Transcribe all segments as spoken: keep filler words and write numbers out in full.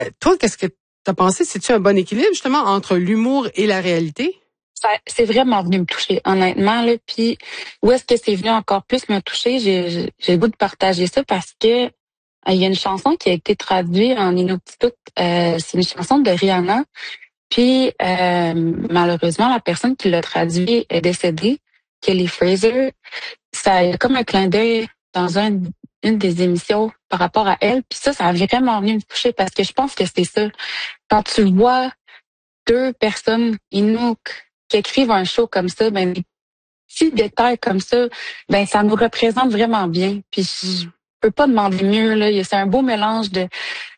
Euh, toi, qu'est-ce que t'as pensé? C'est-tu un bon équilibre, justement, entre l'humour et la réalité? Ça, c'est vraiment venu me toucher, honnêtement, là. Puis, où est-ce que c'est venu encore plus me toucher? J'ai, j'ai j'ai le goût de partager ça parce que euh, il y a une chanson qui a été traduite en Inuktitut. Euh, c'est une chanson de Rihanna. Puis, euh, malheureusement, la personne qui l'a traduit est décédée, Kelly Fraser. Ça y a comme un clin d'œil dans un, une des émissions par rapport à elle. Puis ça, ça a vraiment venu me toucher parce que je pense que c'est ça. Quand tu vois deux personnes Inuk qui écrivent un show comme ça, ben des petits détails comme ça, ben ça nous représente vraiment bien. Puis je peux pas demander mieux là. C'est un beau mélange de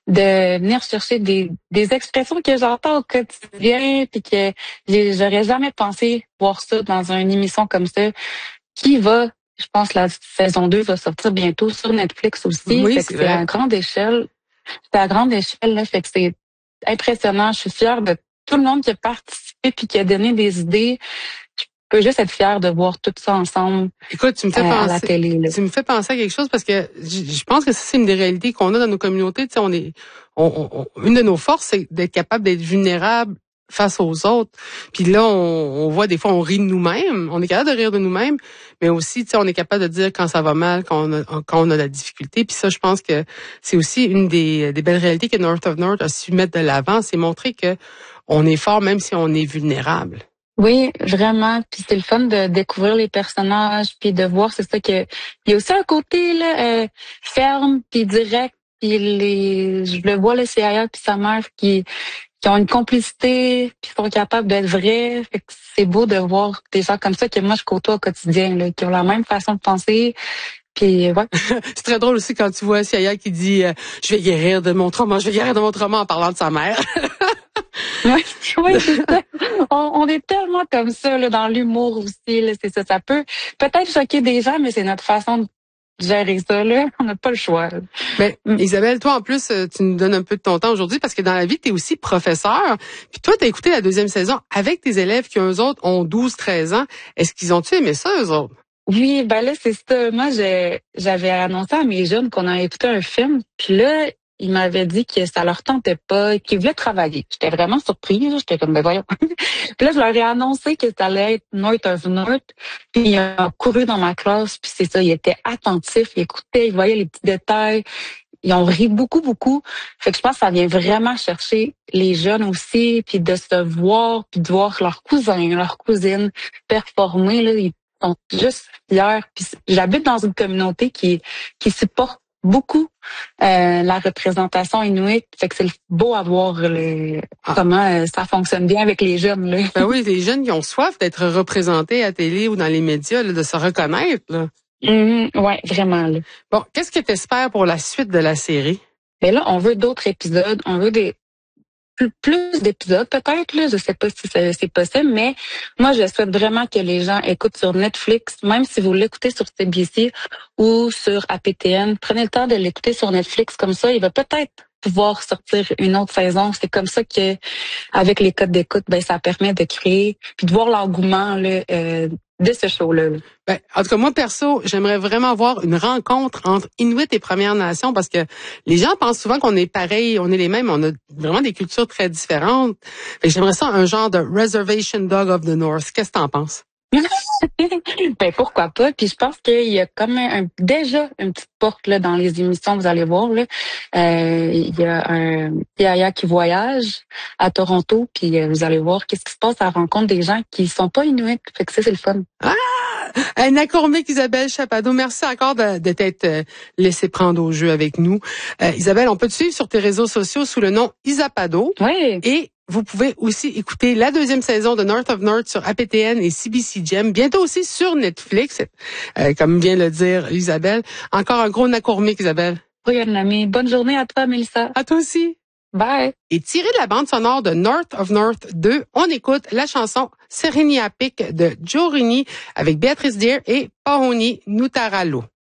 de venir chercher des des expressions que j'entends au quotidien, puis que j'ai- j'aurais jamais pensé voir ça dans une émission comme ça, qui va, je pense, la saison deux va sortir bientôt sur Netflix aussi. Oui, Fait que c'est c'est à vrai. grande échelle. C'est à grande échelle, là. Fait que c'est impressionnant. Je suis fière de tout le monde qui a participé puis qui a donné des idées. Je peux juste être fière de voir tout ça ensemble Écoute, tu me euh, fais à la penser, télé, là. tu me fais penser à quelque chose parce que je je pense que ça, c'est une des réalités qu'on a dans nos communautés. Tu sais, on est, on, on- on- une de nos forces, c'est d'être capable d'être vulnérable face aux autres. Puis là, on, on voit des fois, on rit de nous-mêmes. On est capable de rire de nous-mêmes, mais aussi, tu sais, on est capable de dire quand ça va mal, quand on a, quand on a de la difficulté. Puis ça, je pense que c'est aussi une des, des belles réalités que North of North a su mettre de l'avant, c'est montrer que on est fort même si on est vulnérable. Oui, vraiment. Puis c'est le fun de découvrir les personnages, puis de voir, c'est ça que il y a aussi un côté là euh, ferme puis direct. Puis les, je le vois là, c'est Aya puis sa mère qui qui ont une complicité, puis sont capables d'être vrais. Fait que c'est beau de voir des gens comme ça que moi je côtoie au quotidien, là, qui ont la même façon de penser. Puis ouais. C'est très drôle aussi quand tu vois Siaya qui dit euh, je vais guérir de mon trauma, je vais guérir de mon trauma en parlant de sa mère. Oui, oui, c'est ça. On, on est tellement comme ça là, dans l'humour aussi. Là, c'est ça. Ça peut peut-être choquer des gens, mais c'est notre façon de gérer ça. Là. On n'a pas le choix. Là. Mais Mm. Isabelle, toi en plus, euh, tu nous donnes un peu de ton temps aujourd'hui parce que dans la vie, tu es aussi professeur. Puis toi, tu as écouté la deuxième saison avec tes élèves qui, eux autres, ont douze treize ans. Est-ce qu'ils ont-tu aimé ça, eux autres? Oui, ben là, c'est ça. Moi, j'ai- j'avais annoncé à mes jeunes qu'on a écouté un film. Puis là, ils m'avaient dit que ça leur tentait pas, qu'ils voulaient travailler. J'étais vraiment surprise. J'étais comme, ben voyons. Puis là, je leur ai annoncé que ça allait être North of North. Puis ils ont couru dans ma classe. Puis c'est ça, ils étaient attentifs, ils écoutaient, ils voyaient les petits détails. Ils ont ri beaucoup, beaucoup. Fait que je pense que ça vient vraiment chercher les jeunes aussi, puis de se voir, puis de voir leurs cousins, leurs cousines performer. Là, ils sont juste fiers. Puis j'habite dans une communauté qui qui supporte beaucoup euh, la représentation inuit. Fait que c'est beau à voir le, Ah, comment euh, ça fonctionne bien avec les jeunes. Là. ben oui, les jeunes qui ont soif d'être représentés à télé ou dans les médias, là, de se reconnaître. Là. Mhm, ouais, vraiment. Là. Bon, qu'est-ce que tu espères pour la suite de la série? Mais là, on veut d'autres épisodes, on veut des plus, plus d'épisodes peut-être, là. Je sais pas si c'est c'est possible, mais moi, je souhaite vraiment que les gens écoutent sur Netflix, même si vous l'écoutez sur C B C ou sur A P T N. Prenez le temps de l'écouter sur Netflix, comme ça, il va peut-être pouvoir sortir une autre saison. C'est comme ça que, avec les codes d'écoute, ben ça permet de créer puis de voir l'engouement là, euh, de ce show-là. Là. Ben, en tout cas, moi, perso, j'aimerais vraiment voir une rencontre entre Inuit et Premières Nations parce que les gens pensent souvent qu'on est pareil, on est les mêmes, on a vraiment des cultures très différentes. Fait que j'aimerais ça un genre de Reservation Dog of the North. Qu'est-ce que t'en penses? Ben pourquoi pas. Puis je pense qu'il y a comme un, déjà une petite porte là dans les émissions, vous allez voir là. Euh, il y a un Yaya qui voyage à Toronto, puis euh, vous allez voir qu'est-ce qui se passe à la rencontre des gens qui sont pas inuits. Fait que ça c'est le fun. Ah! Un accormique Isabelle Chapado, merci encore de, de t'être euh, laissé prendre au jeu avec nous. Euh, Isabelle, on peut te suivre sur tes réseaux sociaux sous le nom Isapado. Oui. Et vous pouvez aussi écouter la deuxième saison de North of North sur A P T N et C B C Gem, bientôt aussi sur Netflix, euh, comme vient le dire Isabelle. Encore un gros accormique, Isabelle. Oui, un ami. Bonne journée à toi, Mélissa. À toi aussi. Bye. Et tiré de la bande sonore de North of North deux, on écoute la chanson Sereniapik de Joe Rini avec Béatrice Deer et Pahoni Nutaralo.